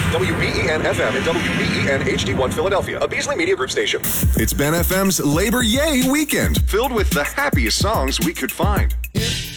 WBEN FM and WBEN HD1 Philadelphia, a Beasley Media Group station. It's Ben FM's Labor Yay weekend, filled with the happiest songs we could find.